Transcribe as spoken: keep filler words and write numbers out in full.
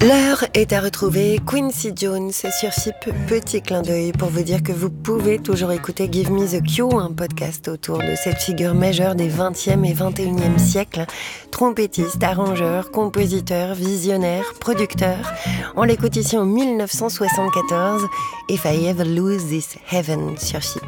L'heure est à retrouver Quincy Jones sur F I P. Petit clin d'œil pour vous dire que vous pouvez toujours écouter Give Me the Cue, un podcast autour de cette figure majeure des vingtième et vingt et unième siècles. Trompettiste, arrangeur, compositeur, visionnaire, producteur. On l'écoute ici en mille neuf cent soixante-quatorze, If I Ever Lose This Heaven sur F I P.